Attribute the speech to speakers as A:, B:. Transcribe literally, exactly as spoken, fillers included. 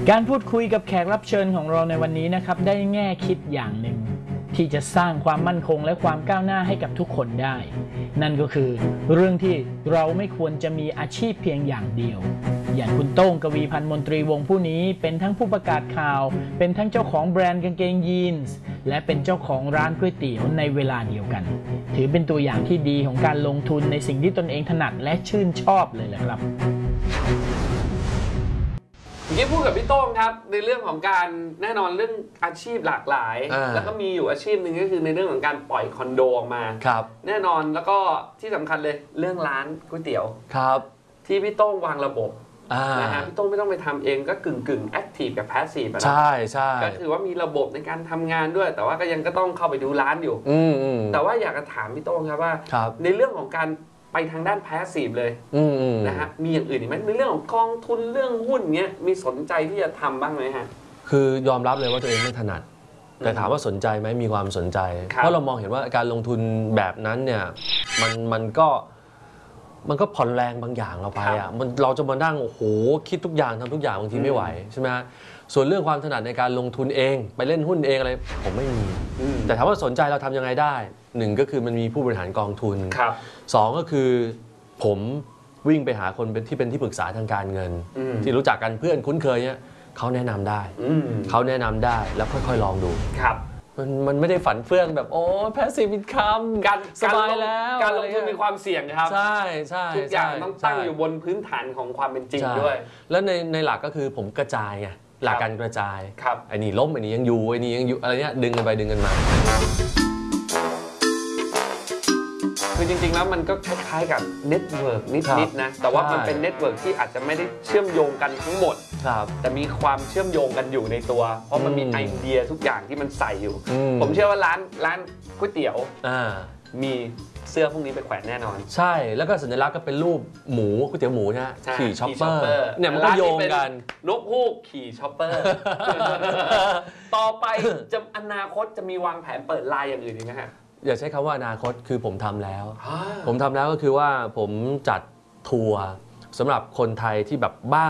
A: การพูดคุยกับแขกรับเชิญของเราในวันนี้นะครับได้แง่คิดอย่างหนึ่งที่จะสร้างความมั่นคงและความก้าวหน้าให้กับทุกคนได้นั่นก็คือเรื่องที่เราไม่ควรจะมีอาชีพเพียงอย่างเดียวอย่างคุณโต้ง กวีพันธ์มนตรีวงศ์ผู้นี้เป็นทั้งผู้ประกาศข่าวเป็นทั้งเจ้าของแบรนด์กางเกงยีนส์และเป็นเจ้าของร้านก๋วยเตี๋ยวในเวลาเดียวกันถือเป็นตัวอย่างที่ดีของการลงทุนในสิ่งที่ตนเองถนัดและชื่นชอบเลยแหละครับ
B: เมื่อกี้พูดกับพี่โต้งครับในเรื่องของการแน่นอนเรื่องอาชีพหลากหลายแล้วก็มีอยู่อาชีพหนึ่งก็คือในเรื่องของการปล่อยคอนโดออกมา
C: ครับ
B: แน่นอนแล้วก็ที่สำคัญเลยเรื่องร้านก๋วยเตี๋ยว
C: ครับ
B: ที่พี่โต้งวางระบบนะฮะพี่โต้งไม่ต้องไปทำเองก็กึ่งกึ่งแอคทีฟกับแพสซีฟ
C: ใช่ใช่
B: ก็คือว่ามีระบบในการทำงานด้วยแต่ว่าก็ยังก็ต้องเข้าไปดูร้านอยู่แต่ว่าอยากจะถามพี่โต้งครับว่าในเรื่องของการไปทางด้านแพสซีฟเลยนะฮะมีอย่างอื่นอีกไหมในเรื่องของกองทุนเรื่องหุ้นเงี้ยมีสนใจที่จะทำบ้างไหมฮะ
C: คือยอมรับเลยว่าตัวเองไม่ถนัดแต่ถามว่าสนใจไหมมีความสนใจเพราะเรามองเห็นว่าการลงทุนแบบนั้นเนี่ยมันมันก็มันก็ผ่อนแรงบางอย่างเราไปอ่ะมันเราจะมานั่งโอ้โหคิดทุกอย่างทำทุกอย่างบางทีไม่ไหวใช่ไหมฮะส่วนเรื่องความถนัดในการลงทุนเองไปเล่นหุ้นเองอะไรผมไม่มีแต่ถามว่าสนใจเราทำยังไงได้หนึ่งก็คือมันมีผู้บริหารกองทุนสองก็คือผมวิ่งไปหาคนเป็นที่เป็นที่ปรึกษาทางการเงินที่รู้จักกันเพื่อนคุ้นเคยเนี่ยเขาแนะนำได้เขาแนะนำได้แล้วค่อยๆลองดู
B: ครับ
C: มันมันไม่ได้ฝันเฟื่องแบบโอ้แพสซีฟอินคัม
B: การ
C: สบายแล้ว
B: การลงทุนมีความเสี่ยงครับ
C: ใช่ใช่
B: ทุกอย่างต้องตั้งอยู่บนพื้นฐานของความเป็นจริงด้วย
C: แล้วในในหลักก็คือผมกระจายไงหลักการกระจายไอ้นี่ล้มไอ้นี่ยังอยู่ไอ้นี่ยังอยู่อะไรเนี้ยดึงกันไปดึงกันมา
B: คือจริงๆแล้วมันก็คล้ายๆกับเน็ตเวิร์กนิดๆนะแต่ว่ามันเป็นเน็ตเวิร์กที่อาจจะไม่ได้เชื่อมโยงกันทั้งหมดแต่มีความเชื่อมโยงกันอยู่ในตัวเพราะมันมีไอเดียทุกอย่างที่มันใส่อยู่ผมเชื่อว่าร้านร้านก๋วยเตี๋ยวมีเสื้อพวกนี้ไปแขวนแน่นอน
C: ใช่แล้วก็สัญลักษณ์ก็เป็นรูปหมูก๋วยเตี๋ยวหมูนะขี่ช็อปเปอร์เนี่ยมันก็โยงกัน
B: นกฮูกขี่ช็อปเปอร์ต่อไปจะอนาคตจะมีวางแผนเปิดไลน์อย่างอื่นอีกไหมฮะ
C: อย่าใช้คำว่าอนาคตคือผมทำแล้วผมทำแล้วก็คือว่าผมจัดทัวร์สำหรับคนไทยที่แบบบ้า